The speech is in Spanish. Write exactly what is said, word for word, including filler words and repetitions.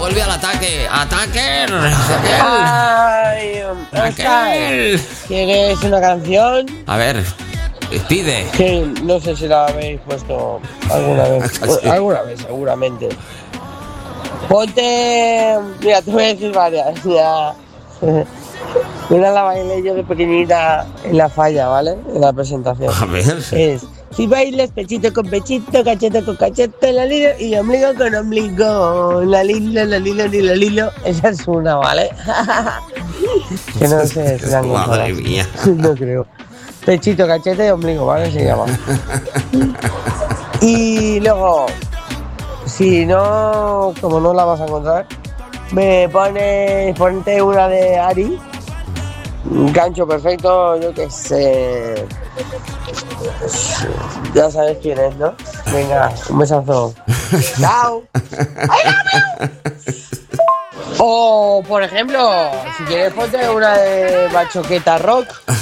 vuelve al ataque. ¡Ataque! Ay, Oscar, ¿quieres una canción? A ver, pide. Que no sé si la habéis puesto alguna vez. Casi. Alguna vez, seguramente. Ponte. Mira, te voy a decir varias. Ya. Una la bailé yo de pequeñita en la falla, ¿vale? En la presentación. A ver. Es. Si bailas pechito con pechito, cachete con cachete, la lilo y ombligo con ombligo. La lilo, la lilo, la lilo. Esa es una, ¿vale? Que no sé si la han Madre encontrado. mía. No creo. Pechito, cachete y ombligo, ¿vale? Se llama. Y luego, si no, como no la vas a encontrar, me pones, ponte una de Ari. Un gancho perfecto, yo que sé. Ya sabes quién es, ¿no? Venga, un besazo. ¡Chao! O, por ejemplo, si quieres ponte una de Bachoqueta Rock.